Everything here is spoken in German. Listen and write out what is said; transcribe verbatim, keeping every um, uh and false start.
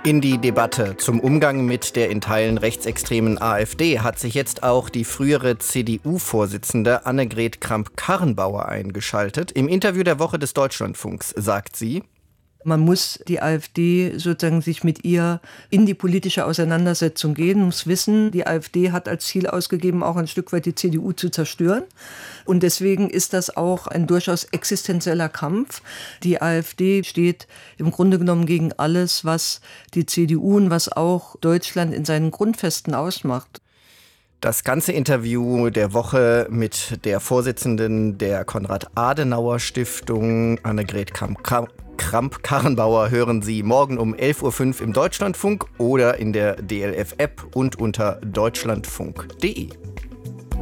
In die Debatte zum Umgang mit der in Teilen rechtsextremen AfD hat sich jetzt auch die frühere C D U-Vorsitzende Annegret Kramp-Karrenbauer eingeschaltet. Im Interview der Woche des Deutschlandfunks sagt sie: Man muss die AfD sozusagen sich mit ihr in die politische Auseinandersetzung gehen, muss wissen, die AfD hat als Ziel ausgegeben, auch ein Stück weit die C D U zu zerstören. Und deswegen ist das auch ein durchaus existenzieller Kampf. Die AfD steht im Grunde genommen gegen alles, was die C D U und was auch Deutschland in seinen Grundfesten ausmacht. Das ganze Interview der Woche mit der Vorsitzenden der Konrad-Adenauer-Stiftung, Annegret Kramp-Karrenbauer, Kramp-Karrenbauer, hören Sie morgen um elf Uhr fünf im Deutschlandfunk oder in der D L F-App und unter deutschlandfunk punkt de.